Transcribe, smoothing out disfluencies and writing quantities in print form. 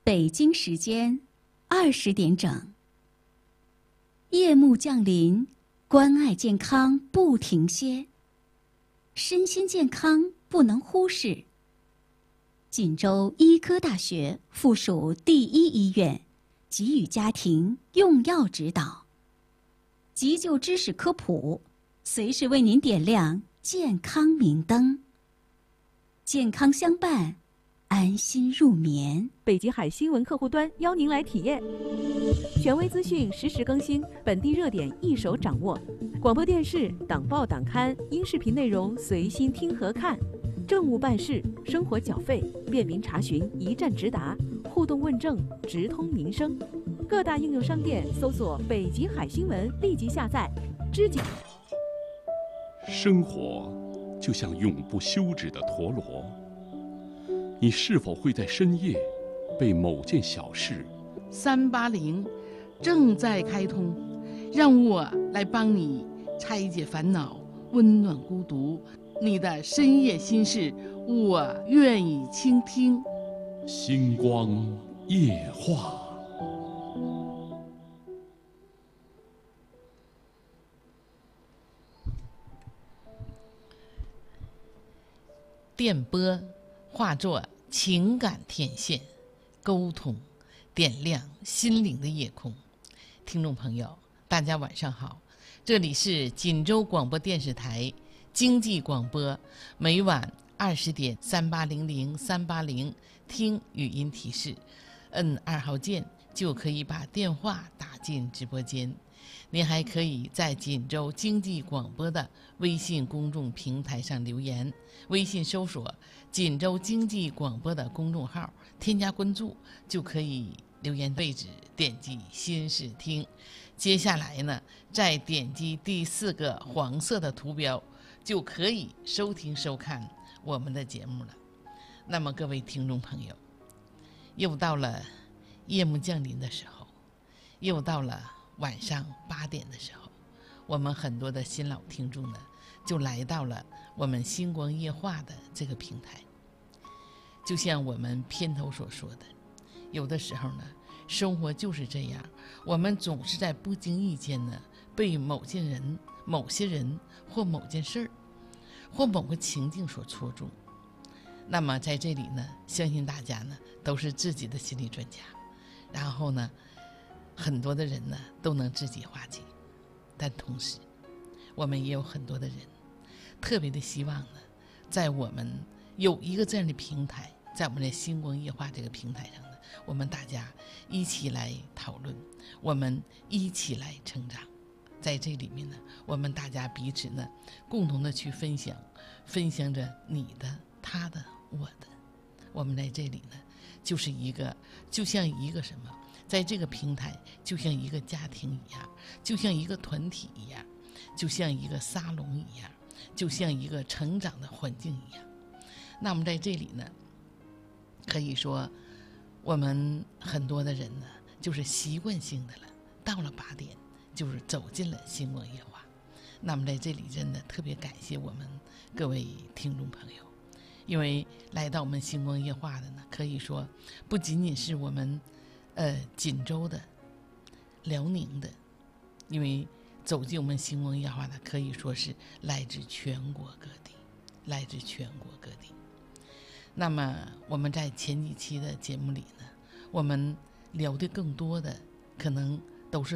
北京时间20点整。夜幕降临，关爱健康不停歇，身心健康不能忽视。锦州医科大学附属第一医院给予家庭用药指导，急救知识科普，随时为您点亮健康明灯。健康相伴，安心入眠。 北极海新闻客户端邀您来体验，权威资讯实时更新，本地热点一手掌握。广播电视、党报党刊、音视频内容随心听和看，政务办事、生活缴费，便民查询一站直达，互动问政直通民生。各大应用商店搜索“北极海新闻”，立即下载。知己。 生活就像永不休止的陀螺，你是否会在深夜被某件小事 ？380正在开通，让我来帮你拆解烦恼，温暖孤独。你的深夜心事，我愿意倾听。 星光夜话。 电波化作情感天线，沟通点亮心灵的夜空。听众朋友，大家晚上好，这里是锦州广播电视台经济广播，每晚20点3800听语音提示，摁2号键就可以把电话打进直播间。您还可以在锦州经济广播的微信公众平台上留言，微信搜索锦州经济广播的公众号，添加关注就可以留言位置点击心事听。接下来呢，再点击第4个黄色的图标，就可以收听收看我们的节目了。那么各位听众朋友，又到了夜幕降临的时候，又到了晚上8点的时候，我们很多的新老听众呢，就来到了我们星光夜话的这个平台。就像我们片头所说的，有的时候呢，生活就是这样，我们总是在不经意间呢，被某些人或某件事儿或某个情境所戳中。那么在这里呢，相信大家呢都是自己的心理专家，然后呢很多的人呢都能自己化解，但同时我们也有很多的人特别的希望呢，在我们有一个这样的平台，在我们的星光夜话这个平台上呢，我们大家一起来讨论，我们一起来成长。在这里面呢，我们大家彼此呢共同的去分享着你的、他的、我的。我们在这里呢就像一个什么，在这个平台就像一个家庭一样，就像一个团体一样，就像一个沙龙一样，就像一个成长的环境一样。那么在这里呢，可以说我们很多的人呢就是习惯性的了，到了8点就是走进了星光夜话。那么在这里真的特别感谢我们各位听众朋友，因为来到我们星光夜话的呢，可以说不仅仅是我们锦州的、辽宁的，因为走进我们星光夜话的可以说是来自全国各地。那么我们在前几期的节目里呢，我们聊的更多的可能